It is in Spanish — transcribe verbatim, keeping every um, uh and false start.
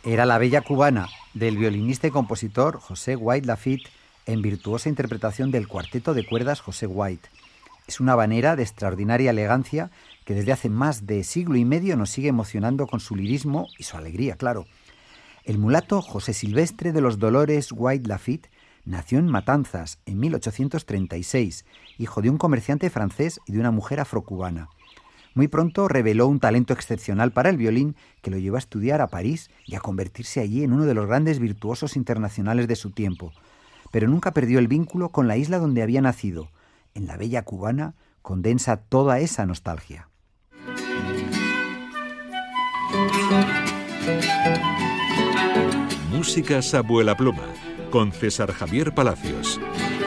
Era la bella cubana del violinista y compositor José White Lafitte en virtuosa interpretación del cuarteto de cuerdas José White. Es una habanera de extraordinaria elegancia que desde hace más de siglo y medio nos sigue emocionando con su lirismo y su alegría, claro. El mulato José Silvestre de los Dolores White Lafitte nació en Matanzas en mil ochocientos treinta y seis, hijo de un comerciante francés y de una mujer afrocubana. Muy pronto reveló un talento excepcional para el violín que lo llevó a estudiar a París y a convertirse allí en uno de los grandes virtuosos internacionales de su tiempo. Pero nunca perdió el vínculo con la isla donde había nacido. En la bella cubana condensa toda esa nostalgia. Músicas Abuela Pluma, con César Javier Palacios.